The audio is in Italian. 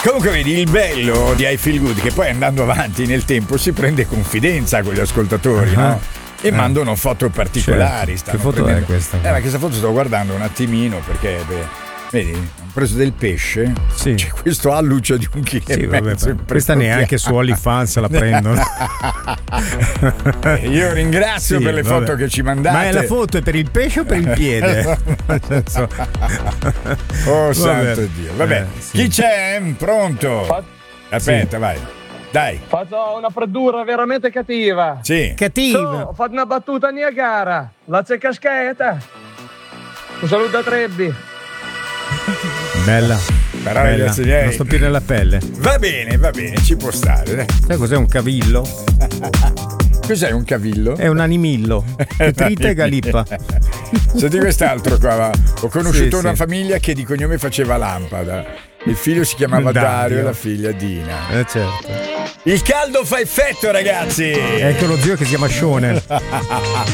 Comunque vedi, il bello di I Feel Good che poi andando avanti nel tempo si prende confidenza con gli ascoltatori, no? E mandano foto particolari. Che foto è questa? Ma questa foto sto guardando un attimino perché vedi, ho preso del pesce. Sì. C'è questo alluce di 1,5 kg. Sì, questa neanche su OnlyFans la prendono. Io ringrazio per le foto che ci mandate. Ma è la foto è per il pesce o per il piede? Oh santo Dio. Vabbè, chi c'è? Pronto? Aspetta, vai. Dai. Faccio una freddura veramente cattiva. Sì. Cattiva. Ho fatto una battuta a Niagara. La c'è caschetta. Un saluto a Trebbi. Bella. Però bella. ragazzi, Non sto più nella pelle. Va bene, ci può stare. Sai cos'è un cavillo? Cos'è un cavillo? È un animillo. Trita e galippa. Senti quest'altro qua, va. Ho conosciuto una famiglia che di cognome faceva Lampada. Il figlio si chiamava Dario e la figlia Dina. Certo. Il caldo fa effetto, ragazzi. È anche lo zio che si chiama Shone.